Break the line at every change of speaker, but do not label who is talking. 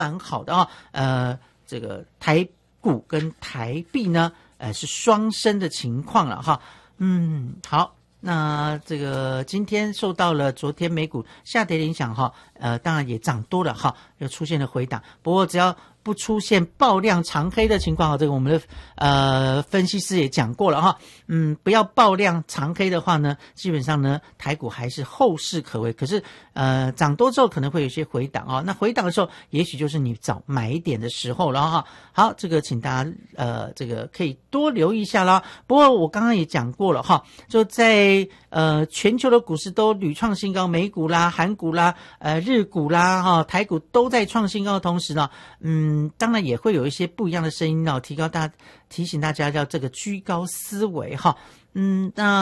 蛮好的这个台股跟台币呢，是双升的情况了哈。好。那这个今天受到了昨天美股下跌的影响哈，当然也涨多了哈，又出现了回档。不过只要不出现爆量长黑的情况，这个我们的分析师也讲过了哈，不要爆量长黑的话呢，基本上呢台股还是后市可为。可是涨多之后可能会有一些回档那回档的时候，也许就是你找买点的时候了哈。好，这个请大家这个可以多留意一下啦。不过我刚刚也讲过了哈，就在全球的股市都屡创新高，美股啦、韩股啦、日股啦台股都在创新高的同时呢，当然也会有一些不一样的声音提醒大家要这个居高思维哈。那